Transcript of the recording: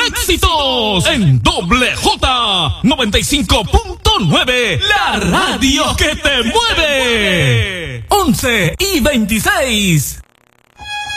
éxitos en Doble J 95.9, la radio que te mueve. 11 y 26.